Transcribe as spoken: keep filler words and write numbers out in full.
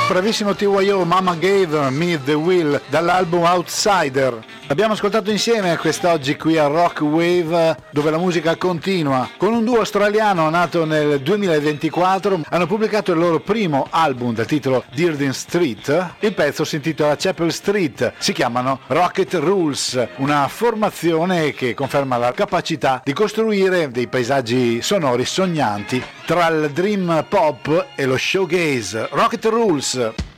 Bravissimo T Y O, Mama Gave Me The Will, dall'album Outsider. L'abbiamo ascoltato insieme quest'oggi qui a Rock Wave, dove la musica continua. Con un duo australiano nato nel duemilaventiquattro, hanno pubblicato il loro primo album dal titolo Dearden Street. Il pezzo si intitola Chapel Street. Si chiamano Rocket Rules, una formazione che conferma la capacità di costruire dei paesaggi sonori sognanti tra il dream pop e lo showgaze. Rocket Rules.